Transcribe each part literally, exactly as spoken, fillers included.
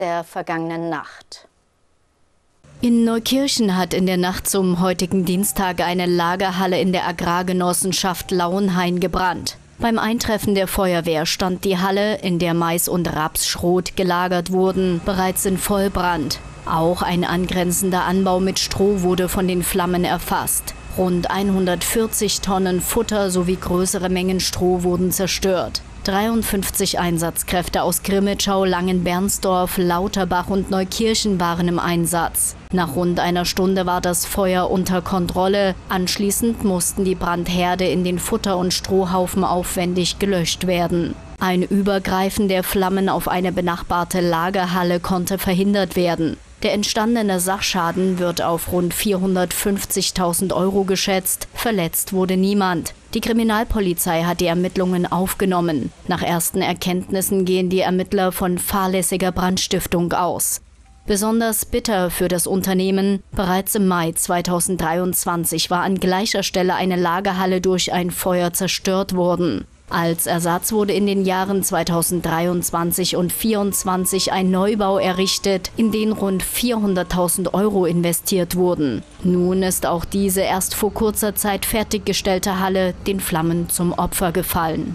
der vergangenen Nacht. In Neukirchen hat in der Nacht zum heutigen Dienstag eine Lagerhalle in der Agrargenossenschaft Lauenhain gebrannt. Beim Eintreffen der Feuerwehr stand die Halle, in der Mais und Rapsschrot gelagert wurden, bereits in Vollbrand. Auch ein angrenzender Anbau mit Stroh wurde von den Flammen erfasst. Rund hundertvierzig Tonnen Futter sowie größere Mengen Stroh wurden zerstört. dreiundfünfzig Einsatzkräfte aus Grimmitschau, Langenbernsdorf, Lauterbach und Neukirchen waren im Einsatz. Nach rund einer Stunde war das Feuer unter Kontrolle. Anschließend mussten die Brandherde in den Futter- und Strohhaufen aufwendig gelöscht werden. Ein Übergreifen der Flammen auf eine benachbarte Lagerhalle konnte verhindert werden. Der entstandene Sachschaden wird auf rund vierhundertfünfzigtausend Euro geschätzt. Verletzt wurde niemand. Die Kriminalpolizei hat die Ermittlungen aufgenommen. Nach ersten Erkenntnissen gehen die Ermittler von fahrlässiger Brandstiftung aus. Besonders bitter für das Unternehmen: Bereits im Mai zweitausenddreiundzwanzig war an gleicher Stelle eine Lagerhalle durch ein Feuer zerstört worden. Als Ersatz wurde in den Jahren zweitausenddreiundzwanzig und zweitausendvierundzwanzig ein Neubau errichtet, in den rund vierhunderttausend Euro investiert wurden. Nun ist auch diese erst vor kurzer Zeit fertiggestellte Halle den Flammen zum Opfer gefallen.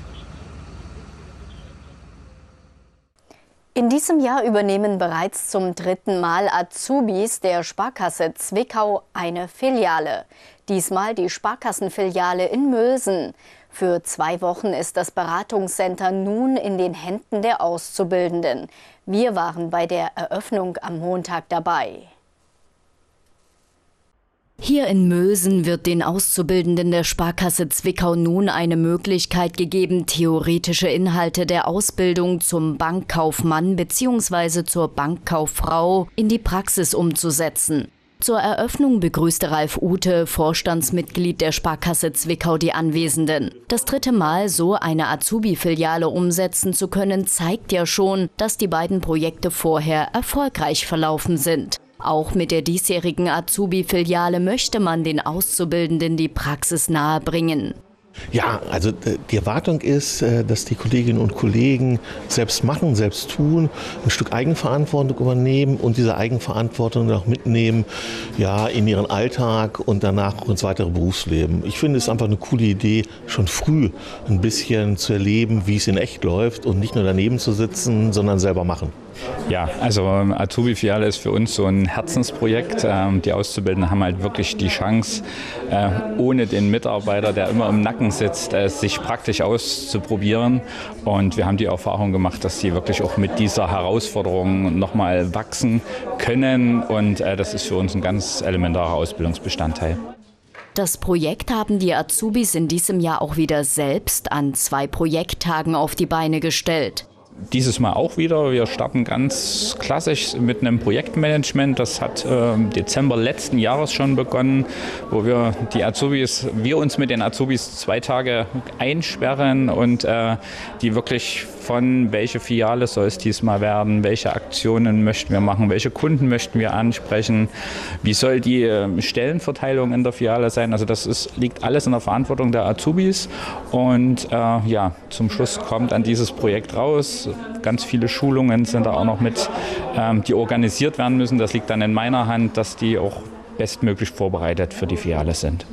In diesem Jahr übernehmen bereits zum dritten Mal Azubis der Sparkasse Zwickau eine Filiale. Diesmal die Sparkassenfiliale in Mösen. Für zwei Wochen ist das Beratungscenter nun in den Händen der Auszubildenden. Wir waren bei der Eröffnung am Montag dabei. Hier in Mösen wird den Auszubildenden der Sparkasse Zwickau nun eine Möglichkeit gegeben, theoretische Inhalte der Ausbildung zum Bankkaufmann bzw. zur Bankkauffrau in die Praxis umzusetzen. Zur Eröffnung begrüßte Ralf Ute, Vorstandsmitglied der Sparkasse Zwickau, die Anwesenden. Das dritte Mal so eine Azubi-Filiale umsetzen zu können, zeigt ja schon, dass die beiden Projekte vorher erfolgreich verlaufen sind. Auch mit der diesjährigen Azubi-Filiale möchte man den Auszubildenden die Praxis nahebringen. Ja, also die Erwartung ist, dass die Kolleginnen und Kollegen selbst machen, selbst tun, ein Stück Eigenverantwortung übernehmen und diese Eigenverantwortung auch mitnehmen, ja, in ihren Alltag und danach auch ins weitere Berufsleben. Ich finde es einfach eine coole Idee, schon früh ein bisschen zu erleben, wie es in echt läuft und nicht nur daneben zu sitzen, sondern selber machen. Ja, also Azubi-Filiale ist für uns so ein Herzensprojekt. Die Auszubildenden haben halt wirklich die Chance, ohne den Mitarbeiter, der immer im Nacken sitzt, sich praktisch auszuprobieren. Und wir haben die Erfahrung gemacht, dass sie wirklich auch mit dieser Herausforderung nochmal wachsen können. Und das ist für uns ein ganz elementarer Ausbildungsbestandteil. Das Projekt haben die Azubis in diesem Jahr auch wieder selbst an zwei Projekttagen auf die Beine gestellt. Dieses Mal auch wieder. Wir starten ganz klassisch mit einem Projektmanagement. Das hat äh, im Dezember letzten Jahres schon begonnen, wo wir die Azubis, wir uns mit den Azubis zwei Tage einsperren und äh, die wirklich von, welche Filiale soll es diesmal werden, welche Aktionen möchten wir machen, welche Kunden möchten wir ansprechen, wie soll die äh, Stellenverteilung in der Filiale sein. Also das ist, liegt alles in der Verantwortung der Azubis und äh, ja, zum Schluss kommt dann dieses Projekt raus. Ganz viele Schulungen sind da auch noch mit, ähm, die organisiert werden müssen. Das liegt dann in meiner Hand, dass die auch bestmöglich vorbereitet für die Filiale sind.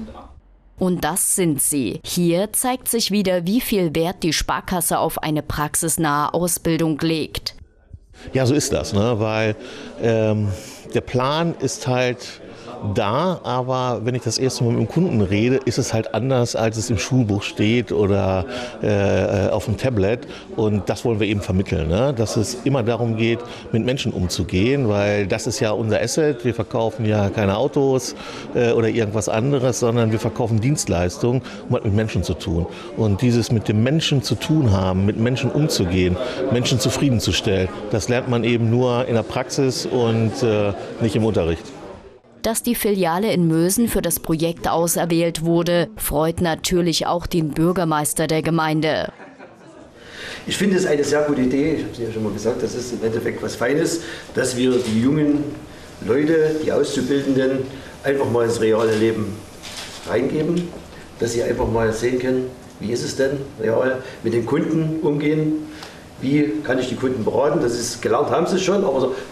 Und das sind sie. Hier zeigt sich wieder, wie viel Wert die Sparkasse auf eine praxisnahe Ausbildung legt. Ja, so ist das, ne? Weil ähm, der Plan ist halt da, aber wenn ich das erste Mal mit dem Kunden rede, ist es halt anders, als es im Schulbuch steht oder äh, auf dem Tablet. Und das wollen wir eben vermitteln, ne? Dass es immer darum geht, mit Menschen umzugehen, weil das ist ja unser Asset. Wir verkaufen ja keine Autos äh, oder irgendwas anderes, sondern wir verkaufen Dienstleistungen und hat mit Menschen zu tun. Und dieses mit dem Menschen zu tun haben, mit Menschen umzugehen, Menschen zufriedenzustellen, das lernt man eben nur in der Praxis und äh, nicht im Unterricht. Dass die Filiale in Mösen für das Projekt auserwählt wurde, freut natürlich auch den Bürgermeister der Gemeinde. Ich finde es eine sehr gute Idee. Ich habe es ja schon mal gesagt, das ist im Endeffekt was Feines, dass wir die jungen Leute, die Auszubildenden, einfach mal ins reale Leben reingeben, dass sie einfach mal sehen können, wie ist es denn real mit den Kunden umgehen, wie kann ich die Kunden beraten. Das ist gelernt, haben sie es schon, aber so,